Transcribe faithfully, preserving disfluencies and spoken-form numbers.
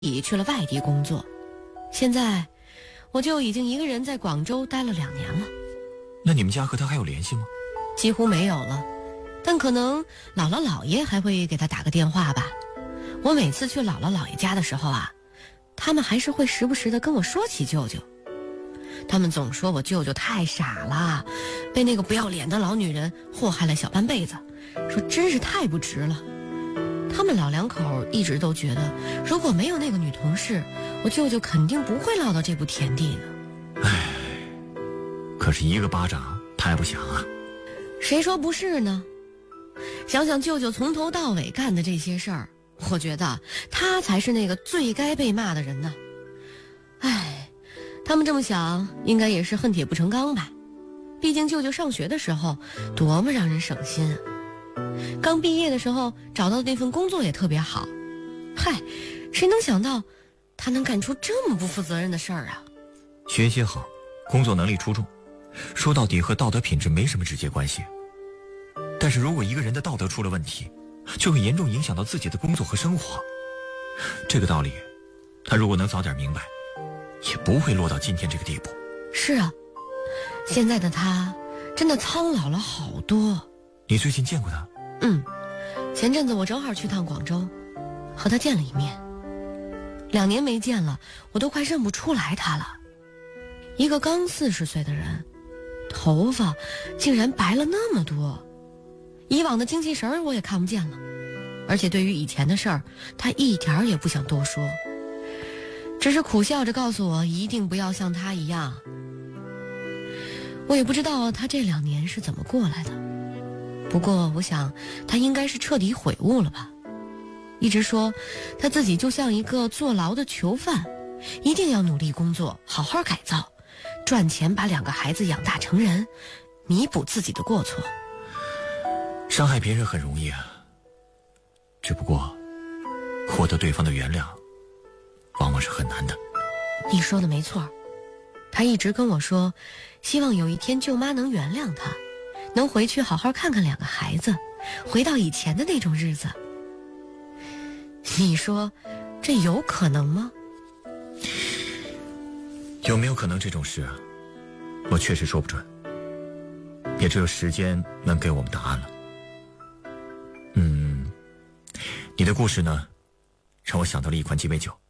已去了外地工作，现在我就已经一个人在广州待了两年了。 那你们家和他还有联系吗？ 几乎没有了，但可能姥姥姥爷还会给他打个电话吧。我每次去姥姥姥爷家的时候啊，他们还是会时不时的跟我说起舅舅。他们总说我舅舅太傻了，被那个不要脸的老女人祸害了小半辈子，说真是太不值了。他们老两口一直都觉得，如果没有那个女同事，我舅舅肯定不会落到这步田地呢。 唉，可是一个巴掌拍不响啊。 谁说不是呢？想想舅舅从头到尾干的这些事儿，我觉得他才是那个最该被骂的人呢。唉，他们这么想，应该也是恨铁不成钢吧。毕竟舅舅上学的时候多么让人省心啊！刚毕业的时候找到的那份工作也特别好，嗨，谁能想到他能干出这么不负责任的事儿啊？ 学习好，工作能力出众，说到底和道德品质没什么直接关系。但是如果一个人的道德出了问题，就会严重影响到自己的工作和生活。这个道理，他如果能早点明白，也不会落到今天这个地步。 是啊，现在的他真的苍老了好多。 你最近见过他？ 嗯，前阵子我正好去趟广州，和他见了一面。两年没见了，我都快认不出来他了。一个刚四十岁的人，头发竟然白了那么多，以往的精气神儿我也看不见了。而且对于以前的事儿，他一点儿也不想多说，只是苦笑着告诉我一定不要像他一样。我也不知道他这两年是怎么过来的，不过我想他应该是彻底悔悟了吧。一直说他自己就像一个坐牢的囚犯，一定要努力工作，好好改造，赚钱把两个孩子养大成人，弥补自己的过错。 伤害别人很容易啊，只不过获得对方的原谅往往是很难的。 你说的没错，他一直跟我说希望有一天舅妈能原谅他，能回去好好看看两个孩子，回到以前的那种日子。你说这有可能吗？ 有没有可能这种事啊，我确实说不准，也只有时间能给我们答案了。嗯，你的故事呢，让我想到了一款鸡尾酒。